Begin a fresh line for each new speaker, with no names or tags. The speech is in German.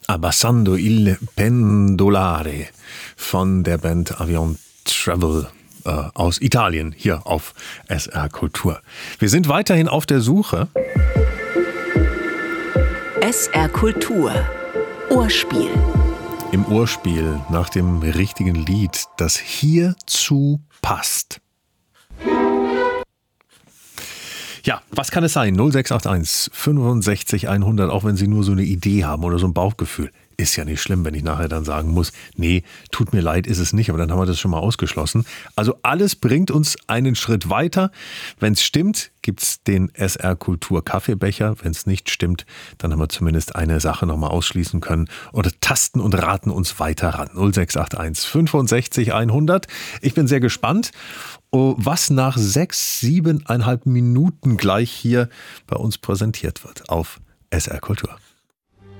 Abbassando il pendolare von der Band Avion Travel aus Italien hier auf SR Kultur. Wir sind weiterhin auf der Suche.
SR Kultur. Ohrspiel.
Im Ohrspiel nach dem richtigen Lied, das hierzu passt. Ja, was kann es sein? 0681 65 100, auch wenn Sie nur so eine Idee haben oder so ein Bauchgefühl. Ist ja nicht schlimm, wenn ich nachher dann sagen muss, nee, tut mir leid, ist es nicht, aber dann haben wir das schon mal ausgeschlossen. Also alles bringt uns einen Schritt weiter. Wenn es stimmt, gibt es den SR Kultur Kaffeebecher. Wenn es nicht stimmt, dann haben wir zumindest eine Sache nochmal ausschließen können oder tasten und raten uns weiter ran. 0681 65 100. Ich bin sehr gespannt, was nach 7,5 Minuten gleich hier bei uns präsentiert wird auf SR Kultur.